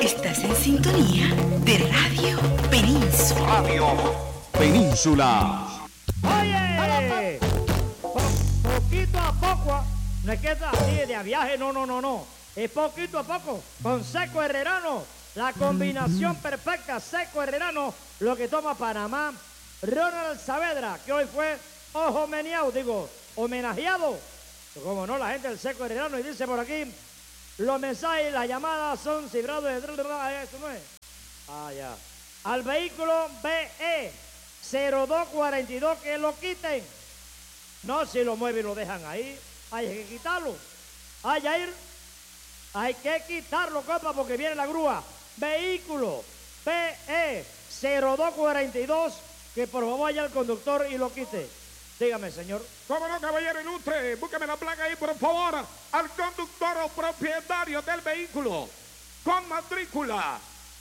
Estás en sintonía de Radio Península. Radio Península. ¡Oye! Poquito a poco, no es que es así de a viaje, no. Es poquito a poco, con Seco Herrerano, la combinación perfecta, Seco Herrerano, lo que toma Panamá. Ronald Saavedra, que hoy fue homenajeado. Como no, la gente del Seco Herrerano, y dice por aquí, los mensajes y las llamadas son cifrados de... ¿Eso no es? Ah, ya. Al vehículo BE 0242, que lo quiten. No, si lo mueven y lo dejan ahí, hay que quitarlo. Ay, Jair, hay que quitarlo, compa, porque viene la grúa. Vehículo BE 0242, que por favor vaya al conductor y lo quite. Dígame, señor. ¿Cómo no, caballero ilustre? Búsqueme la placa ahí, por favor, al conductor o propietario del vehículo con matrícula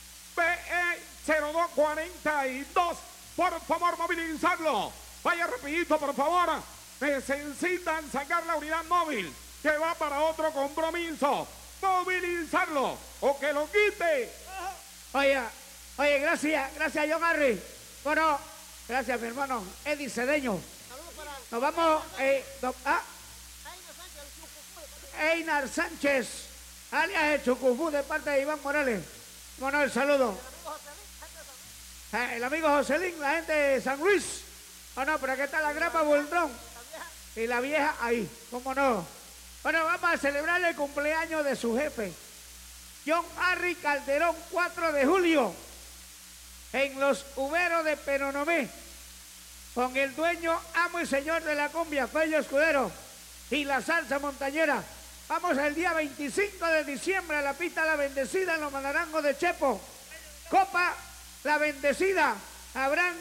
BE0242. Por favor, movilizarlo. Vaya rapidito, por favor. Necesitan sacar la unidad móvil que va para otro compromiso. Movilizarlo o que lo quite. Oye, gracias, John Harry. Bueno, gracias, mi hermano Eddie Cedeño. Nos vamos, Einar Sánchez, alias el Chucufú, de parte de Iván Morales. Bueno, el saludo. El amigo Joselín, la gente de San Luis. Bueno, pero aquí está la grapa Buldrón. Y la vieja ahí, cómo no. Bueno, vamos a celebrar el cumpleaños de su jefe, John Harry Calderón, 4 de julio, en los Uberos de Penonomé, con el dueño, amo y señor de la cumbia, Fello Escudero, y la salsa montañera. Vamos el día 25 de diciembre a la pista La Bendecida en los Manarangos de Chepo. Copa La Bendecida. Habrán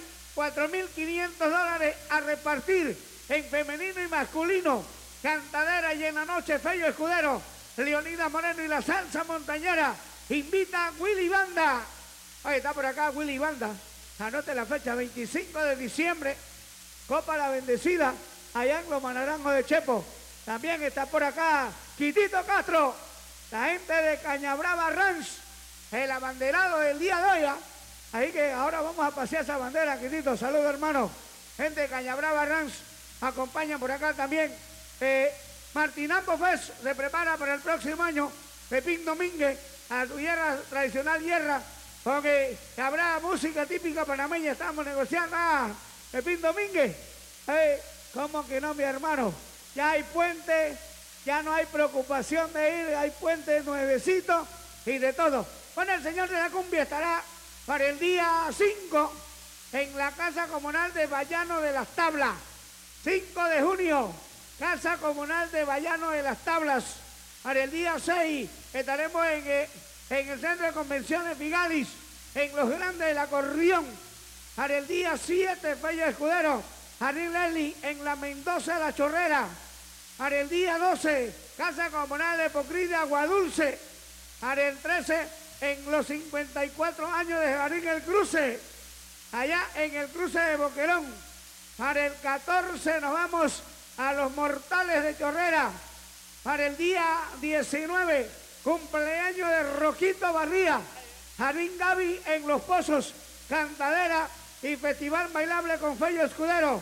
$4,500 a repartir en femenino y masculino. Cantadera y en la noche, Fello Escudero, Leonidas Moreno y la salsa montañera. Invita a Willy Banda. Oye, está por acá Willy Banda. Anote la fecha, 25 de diciembre, Copa La Bendecida, allá en los Manarangos de Chepo. También está por acá Quitito Castro, la gente de Cañabrava Ranch, el abanderado del día de hoy. Ahí que ahora vamos a pasear esa bandera, Quitito. Saludos, hermano. Gente de Cañabrava Ranch, acompañan por acá también. Martinampo Fest se prepara para el próximo año. Pepín Domínguez, a tu hierra tradicional hierra, porque habrá música típica panameña. Estamos negociando. Pepín Domínguez. ¿Cómo que no, mi hermano? Ya hay puente, ya no hay preocupación de ir, hay puente nuevecito y de todo. Bueno, el señor de la cumbia estará para el día 5 en la Casa Comunal de Vallano de las Tablas. 5 de junio, Casa Comunal de Vallano de las Tablas. Para el día 6 estaremos en el Centro de Convenciones Figalis, en Los Grandes del Acordeón. Para el día 7, Fello Escudero, Jardín Leslie, en la Mendoza de la Chorrera. Para el día 12, Casa Comunal de Pocrí de Aguadulce. Para el 13, en los 54 años de Jardín El Cruce, allá en el cruce de Boquerón. Para el 14 nos vamos a Los Mortales de Chorrera. Para el día 19, cumpleaños de Roquito Barría, Jardín Gaby en Los Pozos, Cantadera y Festival Bailable con Fello Escudero.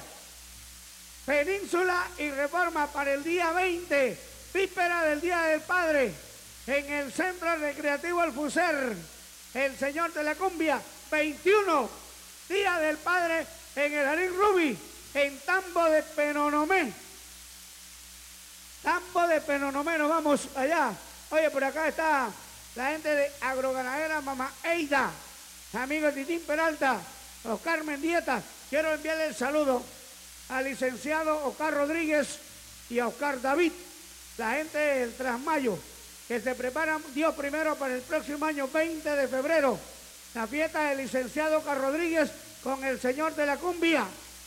Península y Reforma para el día 20, víspera del Día del Padre, en el Centro Recreativo El Fuser, el señor de la cumbia. 21, Día del Padre en el Jardín Ruby, en Tambo de Penonomé. Tambo de Penonomé, nos vamos allá. Oye, por acá está la gente de Agroganadera Mamá Eida, amigo Titín Peralta, Oscar Mendieta. Quiero enviarle el saludo al licenciado Oscar Rodríguez y a Oscar David, la gente del Trasmayo, que se preparan, Dios primero, para el próximo año 20 de febrero, la fiesta del licenciado Oscar Rodríguez con el señor de la cumbia.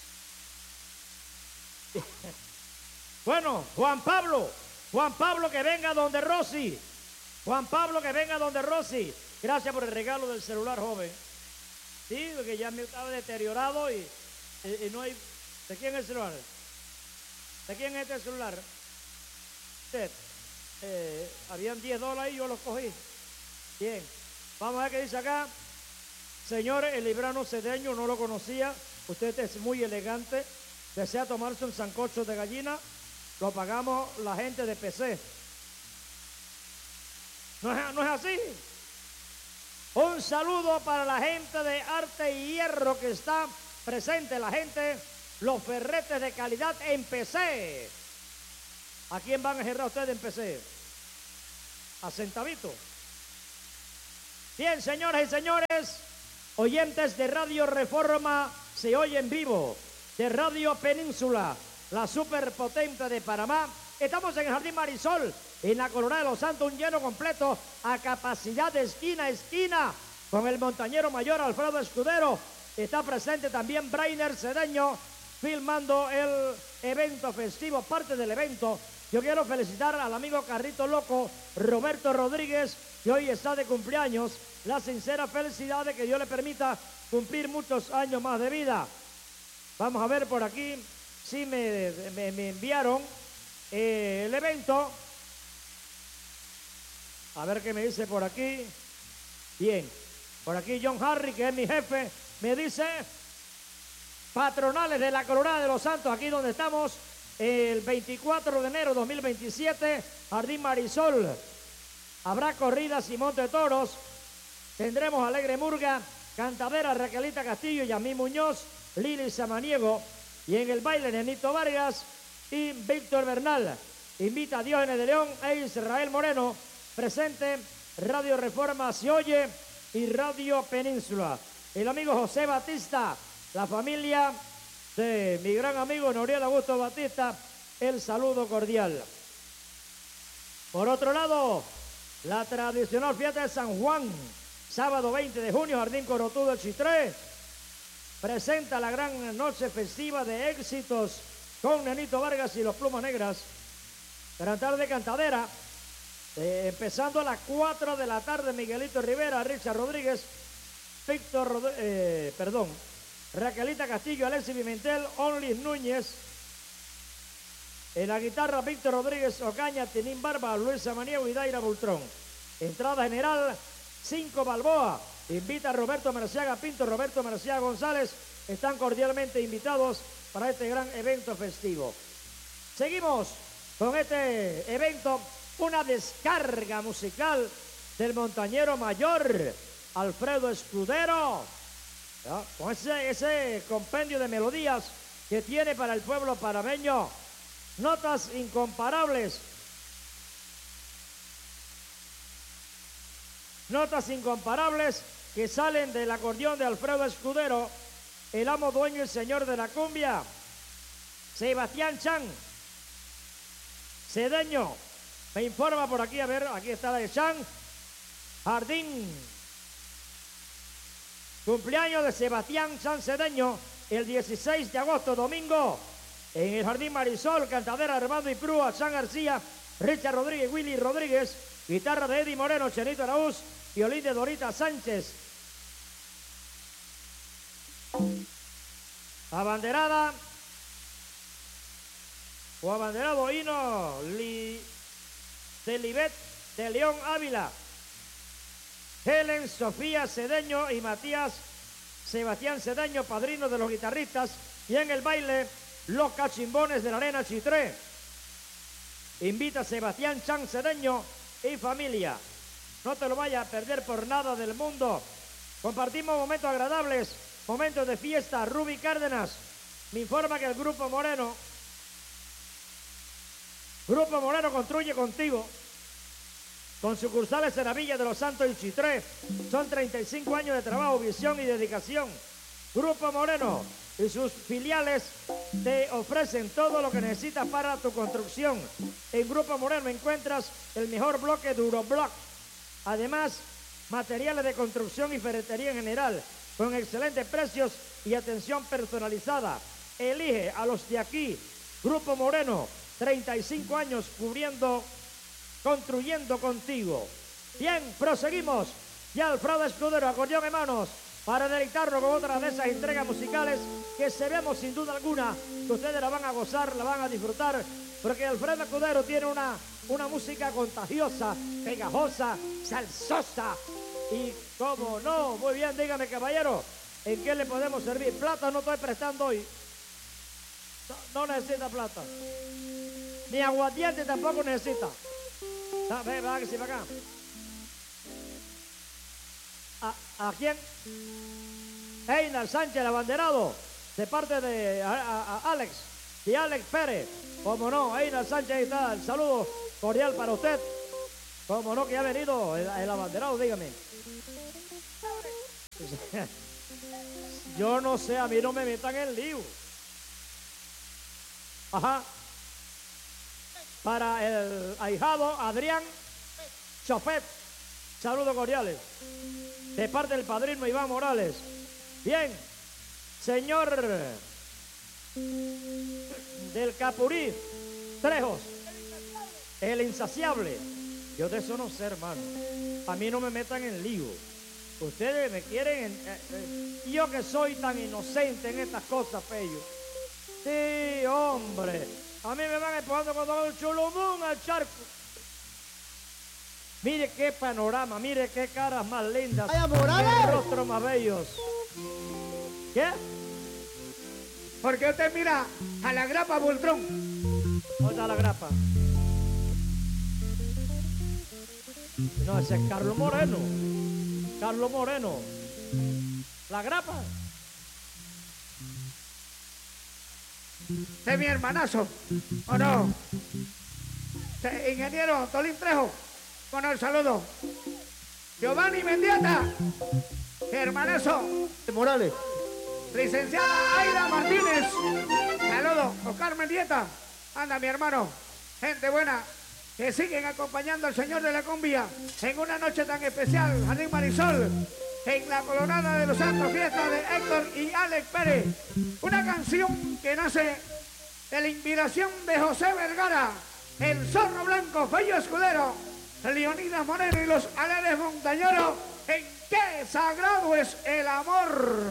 Bueno, Juan Pablo que venga donde Rosy. Juan Pablo que venga donde Rosy. Gracias por el regalo del celular, joven. Sí, porque ya me estaba deteriorado y no hay... ¿De quién es el celular? ¿De quién es este celular? Usted. Habían $10 y yo los cogí. Bien. Vamos a ver qué dice acá. Señor, el librano Cedeño, no lo conocía. Usted es muy elegante. Desea tomarse un sancocho de gallina. Lo pagamos la gente de PC. No es así. Un saludo para la gente de Arte y Hierro que está presente. La gente, los ferretes de calidad en PC. ¿A quién van a cerrar ustedes en PC? A Centavito. Bien, señoras y señores, oyentes de Radio Reforma, se oye en vivo, de Radio Península, la superpotente de Panamá. Estamos en el Jardín Marisol, en la Colorada de los Santos, un lleno completo a capacidad de esquina a esquina, con el montañero mayor Alfredo Escudero. Está presente también Brainer Cedeño, filmando el evento festivo, parte del evento. Yo quiero felicitar al amigo Carrito Loco, Roberto Rodríguez, que hoy está de cumpleaños. La sincera felicidad de que Dios le permita cumplir muchos años más de vida. Vamos a ver por aquí si me enviaron el evento. A ver qué me dice por aquí. Bien, por aquí John Harry, que es mi jefe, me dice: patronales de la Colorada de los Santos, aquí donde estamos, el 24 de enero de 2027, Jardín Marisol. Habrá corridas y monte de toros. Tendremos Alegre Murga, Cantadera, Raquelita Castillo, Yamí Muñoz, Lili Samaniego. Y en el baile, Nenito Vargas y Víctor Bernal. Invita a Diógenes de León e Israel Moreno. Presente Radio Reforma Se Oye y Radio Península. El amigo José Batista, la familia de mi gran amigo Noriel Augusto Batista, el saludo cordial. Por otro lado, la tradicional fiesta de San Juan, sábado 20 de junio, Jardín Corotudo del Chitré, presenta la gran noche festiva de éxitos con Nenito Vargas y los Plumas Negras. Gran tarde cantadera, empezando a las 4 de la tarde, Miguelito Rivera, Richard Rodríguez, Raquelita Castillo, Alexis Pimentel, Only Núñez. En la guitarra, Víctor Rodríguez Ocaña, Tinín Barba, Luis Samaniego y Daira Bultrón. Entrada general, 5 Balboa. Invita a Roberto Marciaga Pinto, Roberto Marciaga González. Están cordialmente invitados para este gran evento festivo. Seguimos con este evento, una descarga musical del montañero mayor Alfredo Escudero, ¿ya? Con ese compendio de melodías que tiene para el pueblo panameño. Notas incomparables. Notas incomparables que salen del acordeón de Alfredo Escudero, el amo, dueño y señor de la cumbia, Sebastián Chan Cedeño. Me informa por aquí, a ver, aquí está la de Chan. Jardín. Cumpleaños de Sebastián Chan Cedeño, el 16 de agosto, domingo, en el Jardín Marisol. Cantadera, Armando y Prúa, Chan García, Richard Rodríguez, Willy Rodríguez. Guitarra de Eddie Moreno, Chenito Araúz, violín de Dorita Sánchez. Abanderada o abanderado hino de Libet de León Ávila, Helen Sofía Cedeño y Matías Sebastián Cedeño, padrinos de los guitarristas. Y en el baile, los Cachimbones de la Arena Chitré. Invita a Sebastián Chan Cedeño y familia. No te lo vayas a perder por nada del mundo. Compartimos momentos agradables, momentos de fiesta. Ruby Cárdenas me informa que el Grupo Moreno construye contigo, con sucursales en la Villa de los Santos y Chitré. Son 35 años de trabajo, visión y dedicación. Grupo Moreno y sus filiales te ofrecen todo lo que necesitas para tu construcción. En Grupo Moreno encuentras el mejor bloque de Uroblock. Además, materiales de construcción y ferretería en general, con excelentes precios y atención personalizada. Elige a los de aquí. Grupo Moreno, 35 años construyendo contigo. Bien, proseguimos. Ya Alfredo Escudero, acordeón en manos, para deleitarnos con otra de esas entregas musicales que seremos sin duda alguna, que ustedes la van a gozar, la van a disfrutar, porque Alfredo Escudero tiene una música contagiosa, pegajosa, salsosa y ¿Cómo no? Muy bien, dígame, caballero. ¿En qué le podemos servir? Plata no estoy prestando hoy. No necesita plata. Ni aguardiente tampoco necesita. Ven, que sí, acá. ¿A quién? Einar Sánchez, el abanderado, de parte de Alex, y Alex Pérez. Como no, Einar Sánchez, ahí está, el saludo cordial para usted. Como no, que ha venido el abanderado, dígame. Yo no sé, a mí no me metan en lío. Ajá. Para el ahijado Adrián Chofet, saludos cordiales. De parte del padrino Iván Morales. Bien, señor del Capurí, Trejos, el insaciable. Yo de eso no sé, hermano. A mí no me metan en lío. Ustedes me quieren... yo que soy tan inocente en estas cosas, Pello. Sí, hombre. A mí me van empujando cuando hago el chulumún al charco. Mire qué panorama, mire qué caras más lindas. ¡Vaya Morales! Qué rostros más bellos. ¿Qué? Porque usted mira a la grapa Bultrón. ¿Dónde está la grapa? No, ese es Carlos Moreno. Carlos Moreno. La grapa. Este es mi hermanazo. ¿O no? Ingeniero Tolín Trejo. Con el saludo. Giovanni Mendieta. Hermanazo. Morales. Licenciada Aida Martínez. Saludo. Oscar Mendieta. Anda, mi hermano. Gente buena. Que siguen acompañando al señor de la cumbia en una noche tan especial. Jardín Marisol. En la Colorada de los Santos, fiesta de Héctor y Alex Pérez. Una canción que nace de la inspiración de José Vergara, el Zorro Blanco, Fello Escudero, Leonidas Moreno y los Aleres Montañeros. En qué sagrado es el amor.